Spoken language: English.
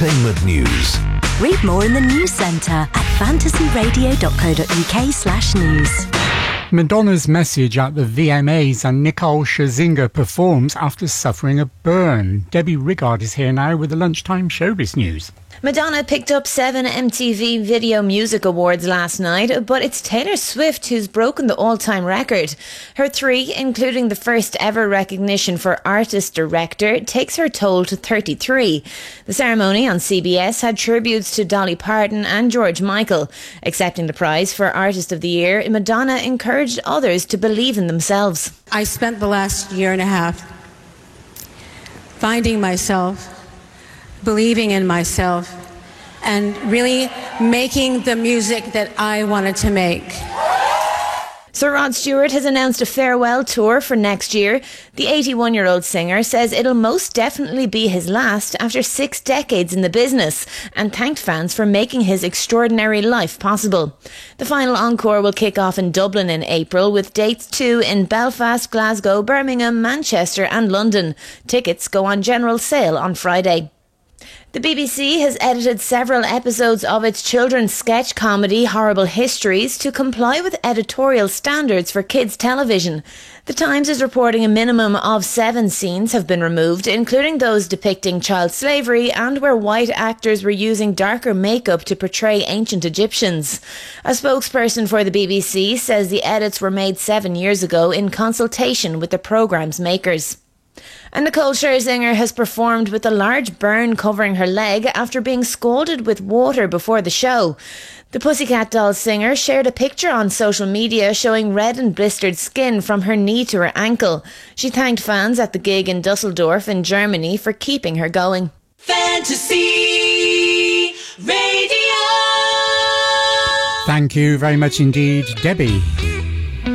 Entertainment news. Read more in the news centre at fantasyradio.co.uk/news. Madonna's message at the VMAs, and Nicole Scherzinger performs after suffering a burn. Debbie Riggard is here now with the lunchtime showbiz news. Madonna picked up 7 MTV Video Music Awards last night, but it's Taylor Swift who's broken the all-time record. Her 3, including the first ever recognition for Artist Director, takes her toll to 33. The ceremony on CBS had tributes to Dolly Parton and George Michael. Accepting the prize for Artist of the Year, Madonna encouraged others to believe in themselves. I spent the last year and a half finding myself, believing in myself, and really making the music that I wanted to make. Sir Rod Stewart has announced a farewell tour for next year. The 81-year-old singer says it'll most definitely be his last after 6 decades in the business, and thanked fans for making his extraordinary life possible. The final encore will kick off in Dublin in April, with dates too in Belfast, Glasgow, Birmingham, Manchester and London. Tickets go on general sale on Friday. The BBC has edited several episodes of its children's sketch comedy Horrible Histories to comply with editorial standards for kids' television. The Times is reporting a minimum of 7 scenes have been removed, including those depicting child slavery and where white actors were using darker makeup to portray ancient Egyptians. A spokesperson for the BBC says the edits were made 7 years ago in consultation with the programme's makers. And Nicole Scherzinger has performed with a large burn covering her leg after being scalded with water before the show. The Pussycat Dolls singer shared a picture on social media showing red and blistered skin from her knee to her ankle. She thanked fans at the gig in Dusseldorf in Germany for keeping her going. Fantasy Radio. Thank you very much indeed, Debbie.